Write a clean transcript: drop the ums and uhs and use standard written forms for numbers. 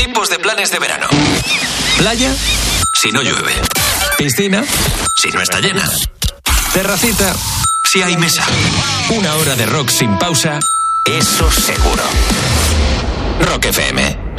tipos de planes de verano. Playa, si no llueve. Piscina, si no está llena. Terracita, si hay mesa. Una hora de rock sin pausa, eso seguro. Rock FM.